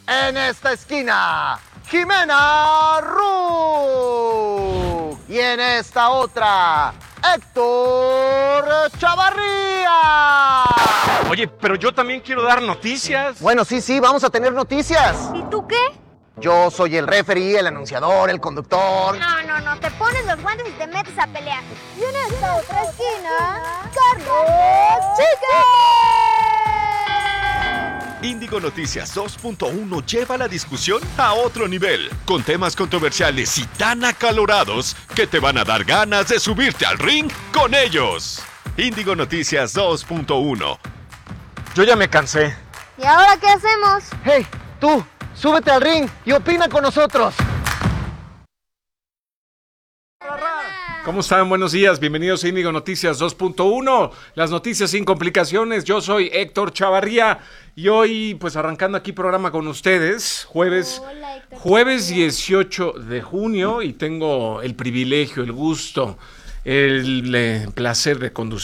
En esta esquina, Jimena Ru. Y en esta otra, Héctor Chavarría. Oye, pero yo también quiero dar noticias. Bueno, sí, vamos a tener noticias. ¿Y tú qué? Yo soy el referee, el anunciador, el conductor. No, te pones los guantes y te metes a pelear. Y en esta otra esquina, Carlos Chique. Índigo Noticias 2.1 lleva la discusión a otro nivel, con temas controversiales y tan acalorados que te van a dar ganas de subirte al ring con ellos. Índigo Noticias 2.1. Yo ya me cansé. ¿Y ahora qué hacemos? Hey, tú, súbete al ring y opina con nosotros. ¿Cómo están? Buenos días, bienvenidos a Índigo Noticias 2.1, las noticias sin complicaciones. Yo soy Héctor Chavarría y hoy pues arrancando aquí programa con ustedes, jueves 18 de junio y tengo el privilegio, el gusto, el placer de conducir